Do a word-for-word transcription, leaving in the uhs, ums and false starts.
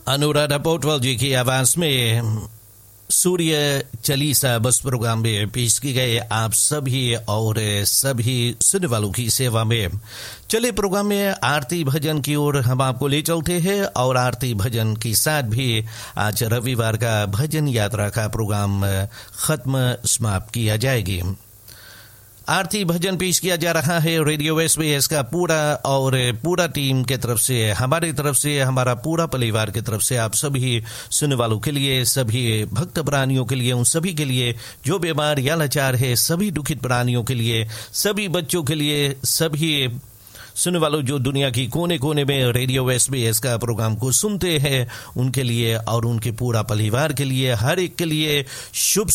अनुराधा पोटवाल जी की आवाज में सूर्य चालीसा बस प्रोग्राम में पेश की गए आप सभी और सभी सुनने वालों की सेवा में। चले प्रोग्राम में आरती भजन की ओर हम आपको ले चलते हैं और आरती भजन के साथ भी आज रविवार का भजन यात्रा का प्रोग्राम खत्म समाप्त किया जाएगी। आरती भजन पेश किया जा रहा है रेडियो एसबीएस का पूरा और पूरा टीम के तरफ से, हमारी तरफ से, हमारा पूरा परिवार की तरफ से आप सभी सुनने वालों के लिए, सभी भक्त प्राणियों के लिए, उन सभी के लिए जो बीमार या लाचार है, सभी दुखित प्राणियों के लिए, सभी बच्चों के लिए, सभी सुनने वालों जो दुनिया की कोने कोने में रेडियो एसबीएस का प्रोग्राम को सुनते हैं उनके लिए और उनके पूरा परिवार के लिए, हर एक के लिए शुभ